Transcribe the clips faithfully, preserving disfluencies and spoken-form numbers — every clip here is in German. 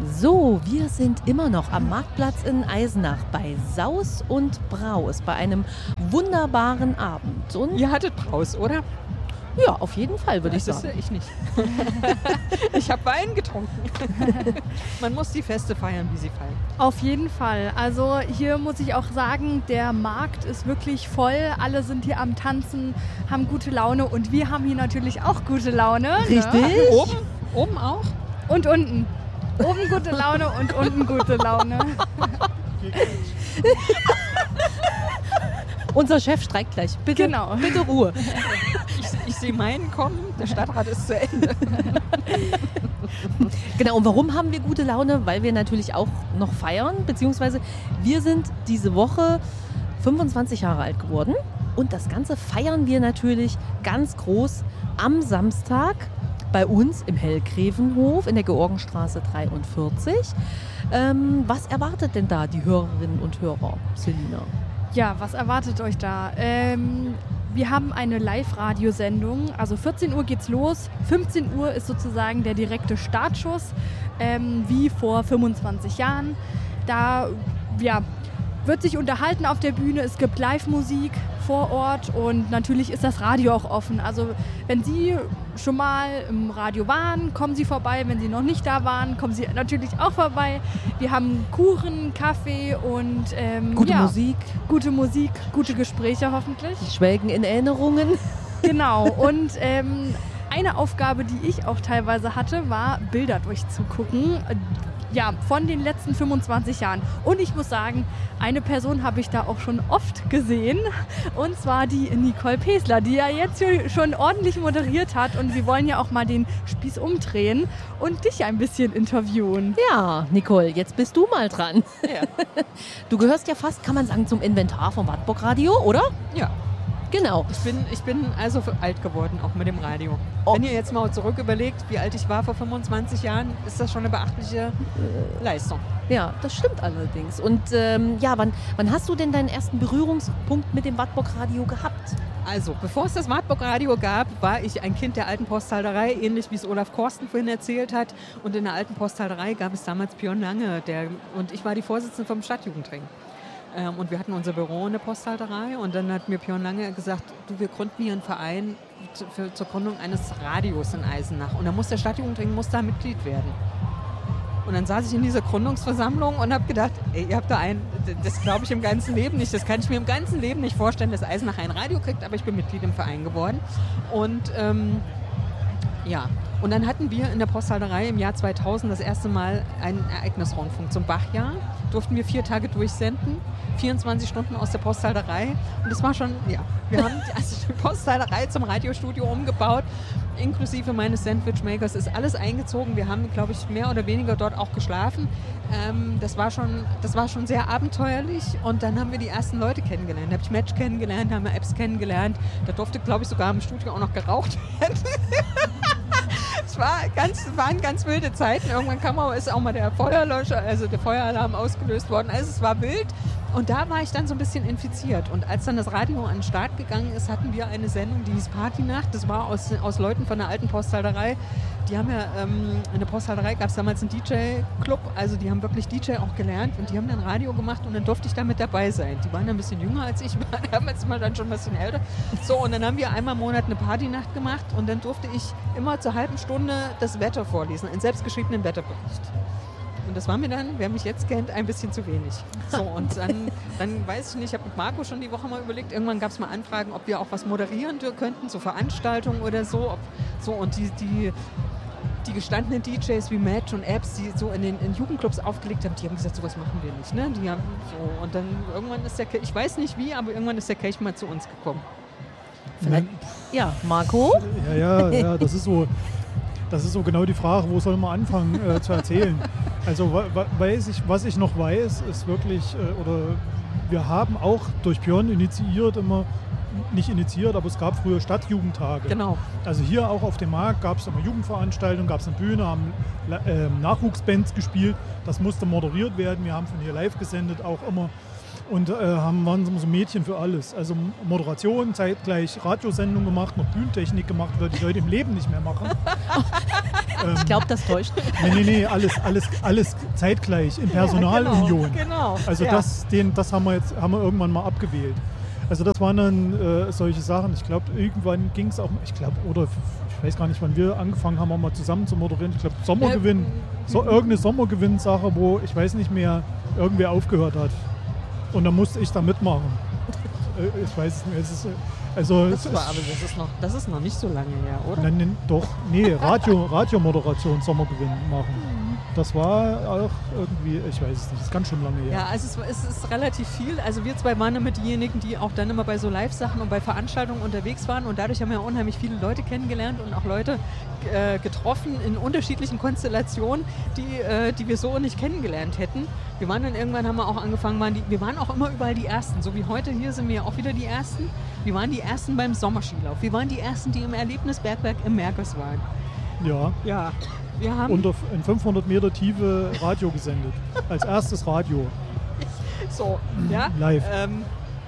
So, wir sind immer noch am Marktplatz in Eisenach bei Saus und Braus, bei einem wunderbaren Abend. Und ihr hattet Braus, oder? Ja, auf jeden Fall, würde ich Das sagen. ist ich nicht. Ich habe Wein getrunken. Man muss die Feste feiern, wie sie fallen. Auf jeden Fall. Also hier muss ich auch sagen, der Markt ist wirklich voll. Alle sind hier am Tanzen, haben gute Laune und wir haben hier natürlich auch gute Laune. Richtig? Ne? Oben? Oben auch? Und unten. Oben gute Laune und unten gute Laune. Unser Chef streikt gleich. Bitte, Genau. bitte Ruhe. Ich, ich sehe meinen kommen, der Stadtrat ist zu Ende. Genau, und warum haben wir gute Laune? Weil wir natürlich auch noch feiern, beziehungsweise wir sind diese Woche fünfundzwanzig Jahre alt geworden. Und das Ganze feiern wir natürlich ganz groß am Samstag bei uns im Hellgrävenhof in der Georgenstraße dreiundvierzig. Ähm, was erwartet denn da die Hörerinnen und Hörer, Selina? Ja, was erwartet euch da? Ähm, wir haben eine Live-Radiosendung, also vierzehn Uhr geht's los, fünfzehn Uhr ist sozusagen der direkte Startschuss, ähm, wie vor fünfundzwanzig Jahren. Da ja, wird sich unterhalten auf der Bühne, es gibt Live-Musik vor Ort und natürlich ist das Radio auch offen. Also wenn Sie schon mal im Radio waren, kommen Sie vorbei. Wenn Sie noch nicht da waren, kommen Sie natürlich auch vorbei. Wir haben Kuchen, Kaffee und ähm, Gute ja, Musik, gute Musik, gute Gespräche hoffentlich. Schwelgen in Erinnerungen. Genau. Und ähm, eine Aufgabe, die ich auch teilweise hatte, war Bilder durchzugucken. Ja, von den letzten fünfundzwanzig Jahren. Und ich muss sagen, eine Person habe ich da auch schon oft gesehen. Und zwar die Nicole Pesler, die ja jetzt schon ordentlich moderiert hat. Und wir wollen ja auch mal den Spieß umdrehen und dich ein bisschen interviewen. Ja, Nicole, jetzt bist du mal dran. Ja. Du gehörst ja fast, kann man sagen, zum Inventar vom Wartburg Radio, oder? Ja. Genau. Ich bin, ich bin also alt geworden, auch mit dem Radio. Oh. Wenn ihr jetzt mal zurück überlegt, wie alt ich war vor fünfundzwanzig Jahren, ist das schon eine beachtliche Leistung. Ja, das stimmt allerdings. Und ähm, ja, wann, wann hast du denn deinen ersten Berührungspunkt mit dem Wartburg Radio gehabt? Also, bevor es das Wartburg Radio gab, war ich ein Kind der alten Posthalterei, ähnlich wie es Olaf Korsten vorhin erzählt hat. Und in der alten Posthalterei gab es damals Björn Lange, der, und ich war die Vorsitzende vom Stadtjugendring. Ähm, und wir hatten unser Büro in der Posthalterei und dann hat mir Björn Lange gesagt, du, wir gründen hier einen Verein zu, für, zur Gründung eines Radios in Eisenach. Und da muss der Stadtjugendring muss da Mitglied werden. Und dann saß ich in dieser Gründungsversammlung und habe gedacht, ey, ihr habt da ein, das glaube ich im ganzen Leben nicht, das kann ich mir im ganzen Leben nicht vorstellen, dass Eisenach ein Radio kriegt, aber ich bin Mitglied im Verein geworden. Und ähm, ja, und dann hatten wir in der Posthalterei im Jahr zweitausend das erste Mal einen Ereignisrundfunk zum Bachjahr. Durften wir vier Tage durchsenden, vierundzwanzig Stunden aus der Posthalterei. Und das war schon, ja, wir haben also die Posthalterei zum Radiostudio umgebaut, inklusive meines Sandwichmakers ist alles eingezogen. Wir haben, glaube ich, mehr oder weniger dort auch geschlafen. Ähm, das war schon, das war schon sehr abenteuerlich. Und dann haben wir die ersten Leute kennengelernt. Da habe ich Match kennengelernt, haben wir Apps kennengelernt. Da durfte, glaube ich, sogar im Studio auch noch geraucht werden. Es war ganz, waren ganz wilde Zeiten. Irgendwann kam auch, ist auch mal der Feuerlöscher, also der Feueralarm ausgelöst worden. Also es war wild. Und da war ich dann so ein bisschen infiziert. Und als dann das Radio an den Start gegangen ist, hatten wir eine Sendung, die hieß Partynacht. Das war aus, aus Leuten von der alten Posthalterei. Die haben ja, ähm, in der Posthalterei gab es damals einen D J-Club. Also die haben wirklich D J auch gelernt. Und die haben dann Radio gemacht und dann durfte ich da mit dabei sein. Die waren ein bisschen jünger als ich, war damals mal dann schon ein bisschen älter. So, und dann haben wir einmal im Monat eine Partynacht gemacht. Und dann durfte ich immer zur halben Stunde das Wetter vorlesen, einen selbstgeschriebenen Wetterbericht. Und das war mir dann, wer mich jetzt kennt, ein bisschen zu wenig. So, und dann, dann weiß ich nicht, ich habe mit Marco schon die Woche mal überlegt, irgendwann gab es mal Anfragen, ob wir auch was moderieren könnten, so Veranstaltungen oder so. Ob, so und die, die, die gestandenen D Js wie Match und Apps, die so in den in Jugendclubs aufgelegt haben, die haben gesagt, sowas machen wir nicht. Ne? Die haben so, und dann irgendwann ist der, ich weiß nicht wie, aber irgendwann ist der Kelch mal zu uns gekommen. Vielleicht, ja, Marco? Ja, ja, ja, das ist so... Das ist so genau die Frage, wo soll man anfangen äh, zu erzählen. Also weiß ich, was ich noch weiß, ist wirklich, äh, oder wir haben auch durch Björn initiiert immer, nicht initiiert, aber es gab früher Stadtjugendtage. Genau. Also hier auch auf dem Markt gab es immer Jugendveranstaltungen, gab es eine Bühne, haben äh, Nachwuchsbands gespielt, das musste moderiert werden, wir haben von hier live gesendet, auch immer Und äh, haben, waren so Mädchen für alles. Also Moderation, zeitgleich Radiosendung gemacht, noch Bühnentechnik gemacht, würde ich heute im Leben nicht mehr machen. ähm, Ich glaube, das täuscht. Nee, nee, nee, alles, alles, alles zeitgleich in Personalunion. Ja, genau, genau. Also ja. das, den, das haben wir jetzt haben wir irgendwann mal abgewählt. Also das waren dann äh, solche Sachen. Ich glaube, irgendwann ging es auch, ich glaube, oder ich weiß gar nicht, wann wir angefangen haben, mal zusammen zu moderieren. Ich glaube, Sommergewinn, so irgendeine Sommergewinn-Sache, wo ich weiß nicht mehr, irgendwer aufgehört hat. Und dann musste ich da mitmachen. äh, ich weiß es nicht. Es ist, also, Das war, aber das ist, noch, das ist noch nicht so lange her, oder? Nein, nein, doch, nee, Radio, Radiomoderation Sommergewinn machen. Das war auch irgendwie, ich weiß es nicht, das ist ganz schön lange her. Ja, also es, es ist relativ viel. Also wir zwei waren immer diejenigen, die auch dann immer bei so Live-Sachen und bei Veranstaltungen unterwegs waren. Und dadurch haben wir unheimlich viele Leute kennengelernt und auch Leute äh, getroffen in unterschiedlichen Konstellationen, die, äh, die wir so nicht kennengelernt hätten. Wir waren dann irgendwann, haben wir auch angefangen, waren die, wir waren auch immer überall die Ersten. So wie heute hier sind wir auch wieder die Ersten. Wir waren die Ersten beim Sommerskilauf. Wir waren die Ersten, die im Erlebnisbergwerk im Merkers waren. Ja. Ja. Wir haben Unter in fünfhundert Meter Tiefe Radio gesendet. Als erstes Radio. so, ja. Live. Ähm,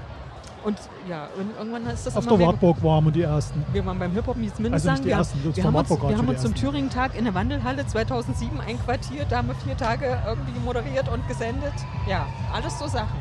und ja, und irgendwann ist das Auf immer der Wartburg waren wir die Ersten. Wir waren beim Hip-Hop Meets Also Mindestsang. nicht die wir, Ersten, das wir war haben uns, Wartburg wir haben die uns zum Ersten. Thüringen-Tag in der Wandelhalle zweitausendsieben einquartiert. Da haben wir vier Tage irgendwie moderiert und gesendet. Ja, alles so Sachen.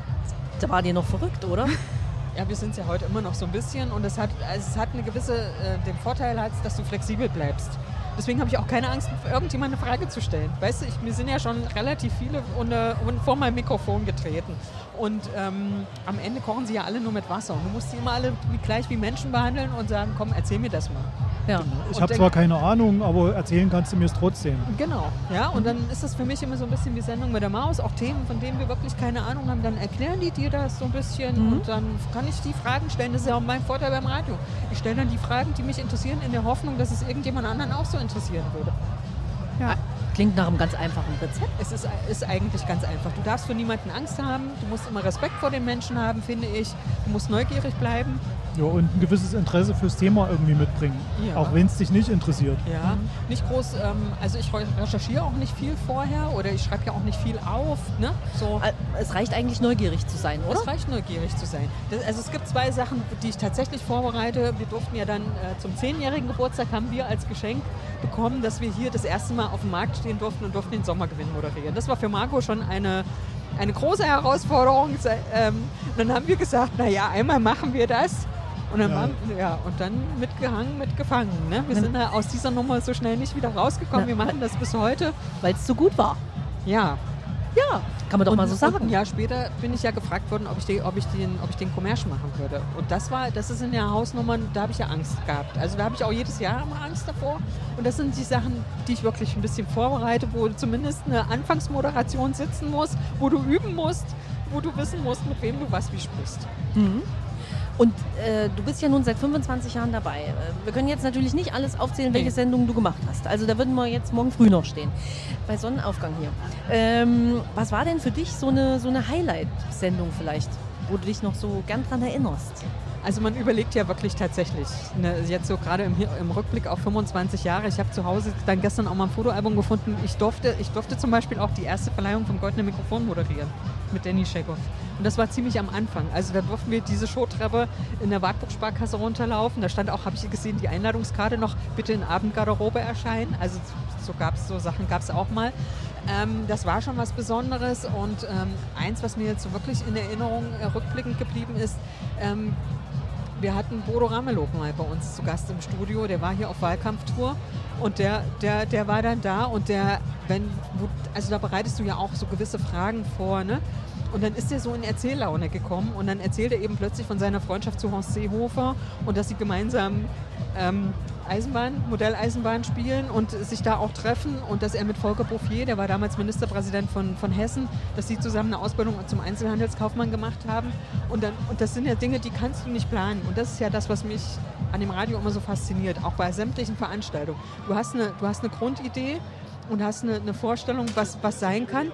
Da war die noch verrückt, oder? Ja, wir sind ja heute immer noch so ein bisschen und es hat, also es hat eine gewisse, äh, den Vorteil, hat's, dass du flexibel bleibst. Deswegen habe ich auch keine Angst, irgendjemand eine Frage zu stellen. Weißt du, ich, mir sind ja schon relativ viele unter, und vor mein Mikrofon getreten. Und ähm, am Ende kochen sie ja alle nur mit Wasser. Und du musst sie immer alle wie, gleich wie Menschen behandeln und sagen, komm, erzähl mir das mal. Ja. Ich habe zwar keine Ahnung, aber erzählen kannst du mir es trotzdem. Genau, ja, und dann ist das für mich immer so ein bisschen wie Sendung mit der Maus, auch Themen, von denen wir wirklich keine Ahnung haben, dann erklären die dir das so ein bisschen Mhm. und dann kann ich die Fragen stellen, das ist ja auch mein Vorteil beim Radio. Ich stelle dann die Fragen, die mich interessieren, in der Hoffnung, dass es irgendjemand anderen auch so interessieren würde. Ja. Klingt nach einem ganz einfachen Rezept. Es ist, ist eigentlich ganz einfach. Du darfst für niemanden Angst haben, du musst immer Respekt vor den Menschen haben, finde ich. Du musst neugierig bleiben. Ja, und ein gewisses Interesse fürs Thema irgendwie mitbringen. Ja. Auch wenn es dich nicht interessiert. Ja, nicht groß, ähm, also ich recherchiere auch nicht viel vorher oder ich schreibe ja auch nicht viel auf. Ne? So. Es reicht eigentlich neugierig zu sein, oder? Es reicht neugierig zu sein. Das, also es gibt zwei Sachen, die ich tatsächlich vorbereite. Wir durften ja dann äh, zum zehnjährigen Geburtstag haben wir als Geschenk bekommen, dass wir hier das erste Mal auf dem Markt stehen durften und durften den Sommergewinn moderieren. Das war für Marco schon eine, eine große Herausforderung. Ähm, und dann haben wir gesagt, naja, einmal machen wir das. Und dann, Ja. waren, ja, und dann mitgehangen, mitgefangen. Ne? Wir sind da aus dieser Nummer so schnell nicht wieder rausgekommen. Wir machen das bis heute. Weil es so gut war. Ja. Ja, kann man doch und, mal so und sagen. ein Jahr später bin ich ja gefragt worden, ob ich den, ob ich den, ob ich den Commerce machen würde. Und das war, das ist in der Hausnummer, da habe ich ja Angst gehabt. Also da habe ich auch jedes Jahr immer Angst davor. Und das sind die Sachen, die ich wirklich ein bisschen vorbereite, wo zumindest eine Anfangsmoderation sitzen muss, wo du üben musst, wo du wissen musst, mit wem du was wie sprichst. Mhm. Und äh, du bist ja nun seit fünfundzwanzig Jahren dabei. Äh, Wir können jetzt natürlich nicht alles aufzählen, welche Nee. Sendungen du gemacht hast. Also da würden wir jetzt morgen früh noch stehen. Bei Sonnenaufgang hier. Ähm, was war denn für dich so eine, so eine Highlight-Sendung vielleicht, wo du dich noch so gern dran erinnerst? Also man überlegt ja wirklich tatsächlich, ne, jetzt so gerade im, im Rückblick auf fünfundzwanzig Jahre, ich habe zu Hause dann gestern auch mal ein Fotoalbum gefunden, ich durfte, ich durfte zum Beispiel auch die erste Verleihung vom Goldenen Mikrofon moderieren mit Danny Schekow. Und das war ziemlich am Anfang. Also da durften wir diese Showtreppe in der Wartburg-Sparkasse runterlaufen. Da stand auch, habe ich gesehen, die Einladungskarte noch, bitte in Abendgarderobe erscheinen. Also so gab's so Sachen gab es auch mal. Ähm, das war schon was Besonderes und ähm, eins, was mir jetzt so wirklich in Erinnerung äh, rückblickend geblieben ist, ähm, wir hatten Bodo Ramelow mal bei uns zu Gast im Studio, der war hier auf Wahlkampftour und der, der, der war dann da und der, wenn, also da bereitest du ja auch so gewisse Fragen vor, ne? Und dann ist er so in Erzähllaune gekommen und dann erzählt er eben plötzlich von seiner Freundschaft zu Horst Seehofer und dass sie gemeinsam ähm, Eisenbahn, Modelleisenbahn spielen und sich da auch treffen und dass er mit Volker Bouffier, der war damals Ministerpräsident von, von Hessen, dass sie zusammen eine Ausbildung zum Einzelhandelskaufmann gemacht haben. Und, dann, und das sind ja Dinge, die kannst du nicht planen. Und das ist ja das, was mich an dem Radio immer so fasziniert, auch bei sämtlichen Veranstaltungen. Du hast eine, du hast eine Grundidee und hast eine, eine Vorstellung, was, was sein kann.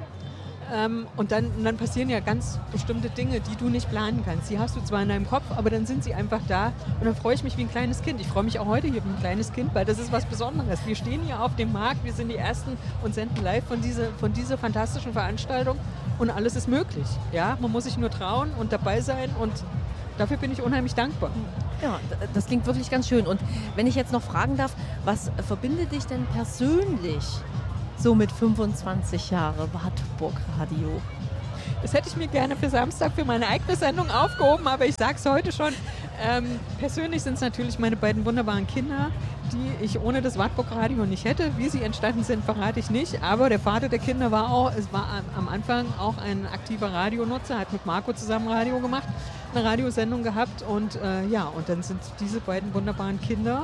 Ähm, und, dann, und dann passieren ja ganz bestimmte Dinge, die du nicht planen kannst. Die hast du zwar in deinem Kopf, aber dann sind sie einfach da. Und dann freue ich mich wie ein kleines Kind. Ich freue mich auch heute hier wie ein kleines Kind, weil das ist was Besonderes. Wir stehen hier auf dem Markt, wir sind die Ersten und senden live von dieser, von dieser fantastischen Veranstaltung. und alles ist möglich. Ja? Man muss sich nur trauen und dabei sein und dafür bin ich unheimlich dankbar. Ja, das klingt wirklich ganz schön. Und wenn ich jetzt noch fragen darf, was verbindet dich denn persönlich so mit fünfundzwanzig Jahre Wartburg Radio? Das hätte ich mir gerne für Samstag für meine eigene Sendung aufgehoben, aber ich sage es heute schon. Ähm, persönlich sind es natürlich meine beiden wunderbaren Kinder, die ich ohne das Wartburg Radio nicht hätte. Wie sie entstanden sind, verrate ich nicht. Aber der Vater der Kinder war auch, es war am Anfang auch ein aktiver Radionutzer, hat mit Marco zusammen Radio gemacht, eine Radiosendung gehabt und äh, ja, und dann sind diese beiden wunderbaren Kinder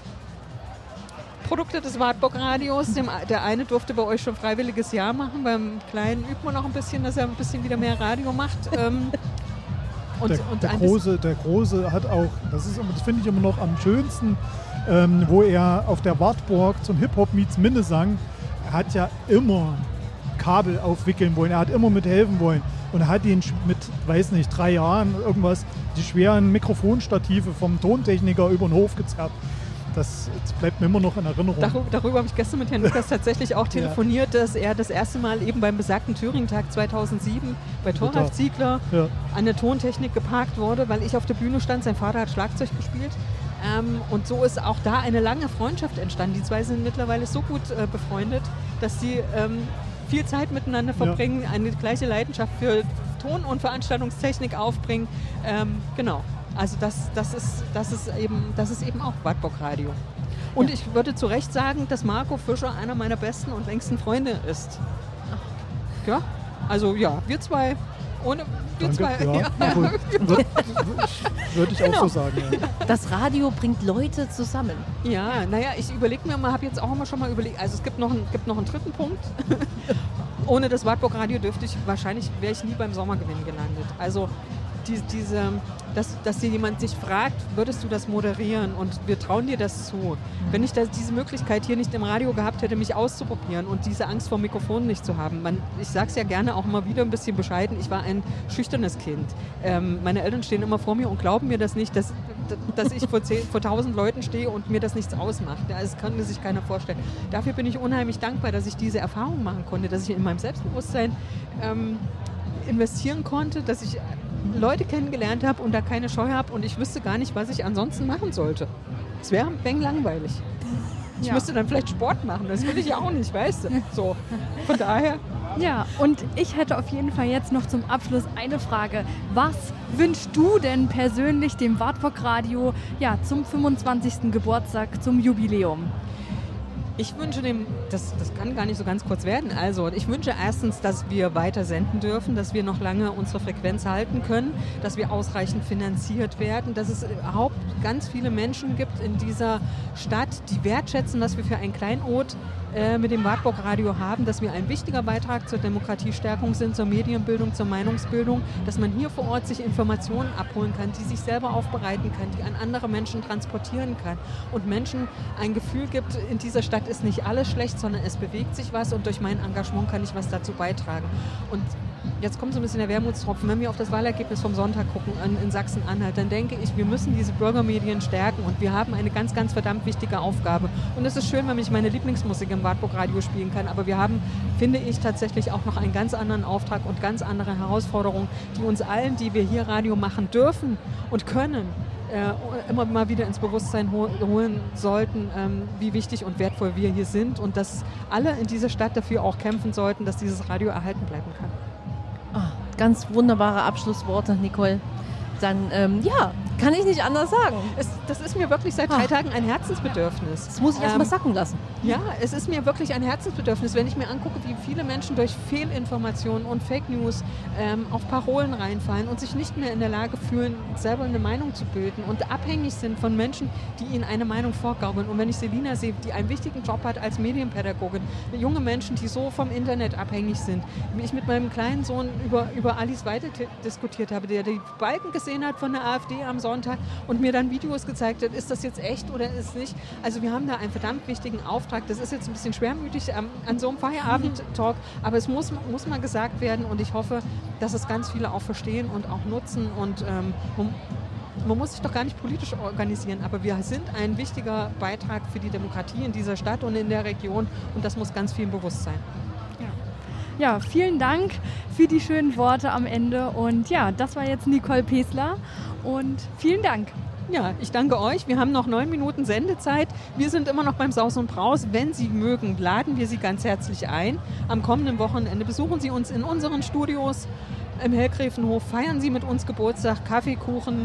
Produkte des Wartburg Radios. Dem, der eine durfte bei euch schon freiwilliges Jahr machen, beim Kleinen übt man noch ein bisschen, dass er ein bisschen wieder mehr Radio macht. Ähm, und, der, und der, Große, der Große hat auch, das, ist, das finde ich immer noch am schönsten, ähm, wo er auf der Wartburg zum Hip-Hop meets Mindesang, er hat ja immer Kabel aufwickeln wollen, er hat immer mithelfen wollen und er hat ihn mit, weiß nicht, drei Jahren irgendwas, die schweren Mikrofonstative vom Tontechniker über den Hof gezerrt. Das, das bleibt mir immer noch in Erinnerung. Darüber, darüber habe ich gestern mit Herrn Lukas tatsächlich auch telefoniert, ja. dass er das erste Mal eben beim besagten Thüringen-Tag zweitausendsieben bei Thoralf Ziegler ja. an der Tontechnik geparkt wurde, weil ich auf der Bühne stand. Sein Vater hat Schlagzeug gespielt. Ähm, und so ist auch da eine lange Freundschaft entstanden. Die zwei sind mittlerweile so gut äh, befreundet, dass sie ähm, viel Zeit miteinander verbringen, ja. eine gleiche Leidenschaft für Ton- und Veranstaltungstechnik aufbringen. Ähm, genau. Also das, das, ist, das, ist eben, das ist eben auch Wartburg Radio. Und ja. ich würde zu Recht sagen, dass Marco Fischer einer meiner besten und längsten Freunde ist. Ja, also ja, wir zwei, ohne wir Danke, zwei. Ja. Ja. Würde würd ich genau. auch so sagen. Ja. Das Radio bringt Leute zusammen. Ja, naja, ich überlege mir mal, habe jetzt auch immer schon mal überlegt, also es gibt noch, ein, gibt noch einen dritten Punkt. Ohne das Wartburg Radio dürfte ich, wahrscheinlich wäre ich nie beim Sommergewinn gelandet. Also die, diese, dass, dass dir jemand sich fragt, würdest du das moderieren und wir trauen dir das zu. Mhm. Wenn ich das, diese Möglichkeit hier nicht im Radio gehabt hätte, mich auszuprobieren und diese Angst vor Mikrofonen nicht zu haben. Man, ich sage es ja gerne auch immer wieder ein bisschen bescheiden, ich war ein schüchternes Kind. Ähm, meine Eltern stehen immer vor mir und glauben mir das nicht, dass, dass ich vor, zehn, vor tausend Leuten stehe und mir das nichts ausmacht. Das kann mir sich keiner vorstellen. Dafür bin ich unheimlich dankbar, dass ich diese Erfahrung machen konnte, dass ich in meinem Selbstbewusstsein ähm, investieren konnte, dass ich Leute kennengelernt habe und da keine Scheu habe und ich wüsste gar nicht, was ich ansonsten machen sollte. Es wäre ein wenig langweilig. Ich ja. müsste dann vielleicht Sport machen, das will ich ja auch nicht, weißt du. So, von daher. Ja, und ich hätte auf jeden Fall jetzt noch zum Abschluss eine Frage. Was wünschst du denn persönlich dem Wartburg Radio ja, zum fünfundzwanzigsten Geburtstag, zum Jubiläum? Ich wünsche dem, das, das kann gar nicht so ganz kurz werden, also ich wünsche erstens, dass wir weiter senden dürfen, dass wir noch lange unsere Frequenz halten können, dass wir ausreichend finanziert werden, dass es überhaupt ganz viele Menschen gibt in dieser Stadt, die wertschätzen, was wir für ein Kleinod äh, mit dem Wartburg Radio haben, dass wir ein wichtiger Beitrag zur Demokratiestärkung sind, zur Medienbildung, zur Meinungsbildung, dass man hier vor Ort sich Informationen abholen kann, die sich selber aufbereiten kann, die an andere Menschen transportieren kann und Menschen ein Gefühl gibt, in dieser Stadt ist nicht alles schlecht, sondern es bewegt sich was und durch mein Engagement kann ich was dazu beitragen. Und jetzt kommt so ein bisschen der Wermutstropfen. Wenn wir auf das Wahlergebnis vom Sonntag gucken in, in Sachsen-Anhalt, dann denke ich, wir müssen diese Bürgermedien stärken und wir haben eine ganz, ganz verdammt wichtige Aufgabe. Und es ist schön, wenn ich meine Lieblingsmusik im Wartburg Radio spielen kann, aber wir haben, finde ich, tatsächlich auch noch einen ganz anderen Auftrag und ganz andere Herausforderungen, die uns allen, die wir hier Radio machen dürfen und können, Äh, immer mal wieder ins Bewusstsein ho- holen sollten, ähm, wie wichtig und wertvoll wir hier sind und dass alle in dieser Stadt dafür auch kämpfen sollten, dass dieses Radio erhalten bleiben kann. Oh, ganz wunderbare Abschlussworte, Nicole. Dann, ähm, ja, kann ich nicht anders sagen. Es, das ist mir wirklich seit drei Tagen ein Herzensbedürfnis. Das muss ich erst mal ähm, sacken lassen. Ja, es ist mir wirklich ein Herzensbedürfnis, wenn ich mir angucke, wie viele Menschen durch Fehlinformationen und Fake News ähm, auf Parolen reinfallen und sich nicht mehr in der Lage fühlen, selber eine Meinung zu bilden und abhängig sind von Menschen, die ihnen eine Meinung vorgaukeln. Und wenn ich Selina sehe, die einen wichtigen Job hat als Medienpädagogin, junge Menschen, die so vom Internet abhängig sind, wie ich mit meinem kleinen Sohn über, über Alice Weidel t- diskutiert habe, der die Balken gesehen hat von der AfD am Sonntag und mir dann Videos gezeigt hat, ist das jetzt echt oder ist es nicht? Also wir haben da einen verdammt wichtigen Auftrag. Das ist jetzt ein bisschen schwermütig ähm, an so einem Feierabend-Talk, aber es muss, muss mal gesagt werden und ich hoffe, dass es ganz viele auch verstehen und auch nutzen und ähm, man, man muss sich doch gar nicht politisch organisieren, aber wir sind ein wichtiger Beitrag für die Demokratie in dieser Stadt und in der Region und das muss ganz vielen bewusst sein. Ja, vielen Dank für die schönen Worte am Ende. Und ja, das war jetzt Nicole Pesler. Und vielen Dank. Ja, ich danke euch. Wir haben noch neun Minuten Sendezeit. Wir sind immer noch beim Saus und Braus. Wenn Sie mögen, laden wir Sie ganz herzlich ein. Am kommenden Wochenende besuchen Sie uns in unseren Studios im Hellgräfenhof. Feiern Sie mit uns Geburtstag, Kaffee, Kuchen,